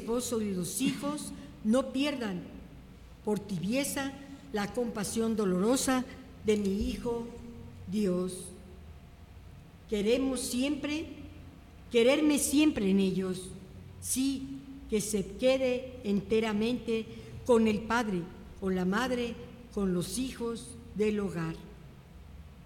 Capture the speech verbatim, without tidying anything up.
esposo y los hijos no pierdan por tibieza la compasión dolorosa de mi Hijo Dios. Queremos siempre, quererme siempre en ellos, sí, que se quede enteramente con el Padre, con la Madre, con los hijos del hogar.